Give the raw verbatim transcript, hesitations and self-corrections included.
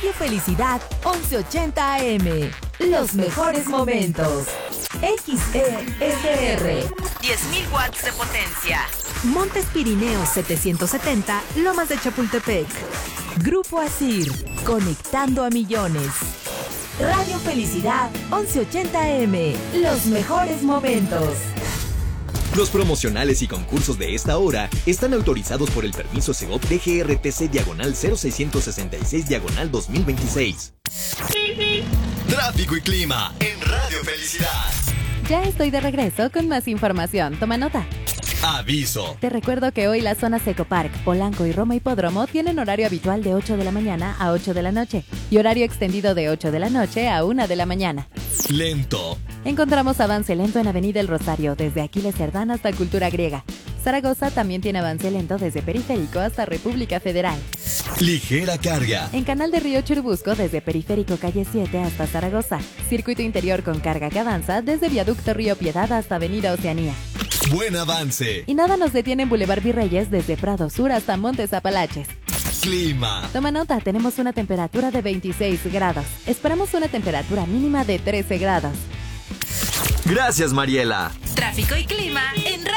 Radio Felicidad once ochenta A M. Los mejores momentos. X E S R. diez mil watts de potencia. Montes Pirineos setecientos setenta, Lomas de Chapultepec. Grupo Asir, conectando a millones. Radio Felicidad once ochenta A M. Los mejores momentos. Los promocionales y concursos de esta hora están autorizados por el permiso Segov D G R T C diagonal cero seiscientos sesenta y seis diagonal dos mil veintiséis. Tráfico y clima en Radio Felicidad. Ya estoy de regreso con más información. Toma nota. Aviso. Te recuerdo que hoy las zonas Ecopark, Polanco y Roma Hipódromo tienen horario habitual de ocho de la mañana a ocho de la noche y horario extendido de ocho de la noche a una de la mañana. Lento. Encontramos avance lento en Avenida El Rosario, desde Aquiles Cerdán hasta Cultura Griega. Zaragoza también tiene avance lento desde Periférico hasta República Federal. Ligera carga. En Canal de Río Churubusco, desde Periférico Calle siete hasta Zaragoza. Circuito interior con carga que avanza desde Viaducto Río Piedad hasta Avenida Oceanía. Buen avance. Y nada nos detiene en Boulevard Virreyes desde Prado Sur hasta Montes Apalaches. Clima. Toma nota, tenemos una temperatura de veintiséis grados. Esperamos una temperatura mínima de trece grados. Gracias, Mariela. Tráfico y clima en